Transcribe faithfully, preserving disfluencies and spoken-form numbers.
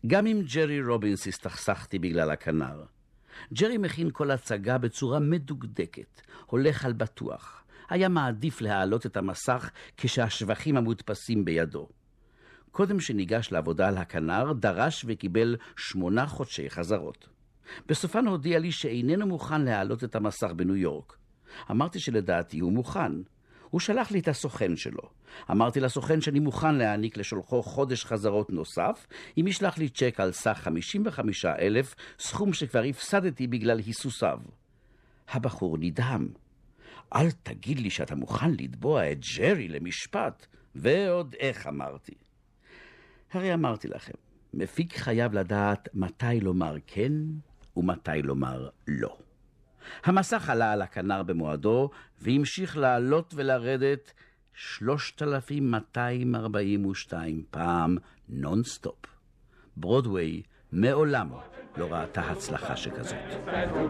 גם עם ג'רי רובינס הסתכסכתי בגלל הכנר. ג'רי מכין כל הצגה בצורה מדוקדקת, הולך על בטוח. היה מעדיף להעלות את המסך כשהשבחים המודפסים בידו. קודם שניגש לעבודה על הכנר, דרש וקיבל שמונה חודשי חזרות. בסופן הודיע לי שאיננו מוכן להעלות את המסך בניו יורק. אמרתי שלדעתי הוא מוכן. הוא שלח לי את הסוכן שלו. אמרתי לסוכן שאני מוכן להעניק לשולחו חודש חזרות נוסף, אם ישלח לי צ'ק על סך חמישים וחמישה אלף, סכום שכבר הפסדתי בגלל היסוסיו. הבחור נדהם. אל תגיד לי שאתה מוכן לתבוע את ג'רי למשפט, ועוד איך אמרתי. הרי אמרתי לכם, מפיק חייב לדעת מתי לומר כן ומתי לומר לא. המסך עלה על הכנר במועדו, והמשיך לעלות ולרדת שלושת אלפים מאתיים ארבעים ושתיים פעם נונסטופ. ברודווי מעולם לא ראתה הצלחה שכזאת.